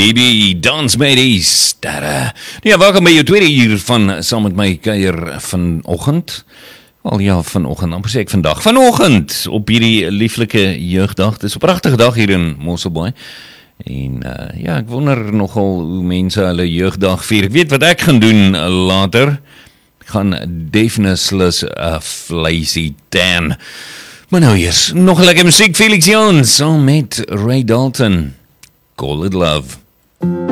Debbie, dans met die sterre. Ja, welkom by jou tweede uur van saam met my kuier vanoggend. Al ja, vanoggend, amper sê ek vandag. Vanoggend op hierdie lieflike jeugdag. Dit is 'n pragtige dag hier in Mosselbaai. En ja, ek wonder nogal hoe mense hulle jeugdag vier. Ek weet wat ek gaan doen later. Ek gaan definitely 'n vleisie tan. Maar nou eers, nog lekker muziek, Felix Jans, saam met Ray Dalton. Call it love.